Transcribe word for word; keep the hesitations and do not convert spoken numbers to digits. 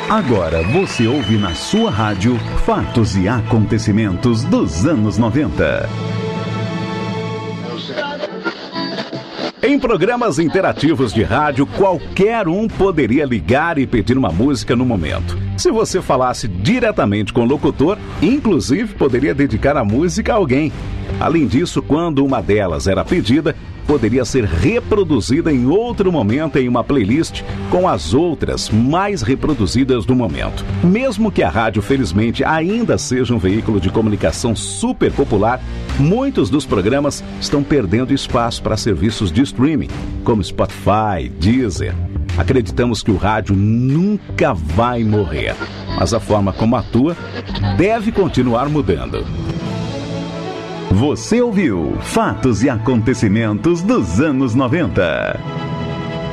Agora você ouve na sua rádio fatos e acontecimentos dos anos noventa. Em programas interativos de rádio, qualquer um poderia ligar e pedir uma música no momento. Se você falasse diretamente com o locutor, inclusive poderia dedicar a música a alguém. Além disso, quando uma delas era pedida, poderia ser reproduzida em outro momento em uma playlist com as outras mais reproduzidas do momento. Mesmo que a rádio, felizmente, ainda seja um veículo de comunicação super popular, muitos dos programas estão perdendo espaço para serviços de streaming, como Spotify, Deezer. Acreditamos que o rádio nunca vai morrer, mas a forma como atua deve continuar mudando. Você ouviu Fatos e Acontecimentos dos anos noventa.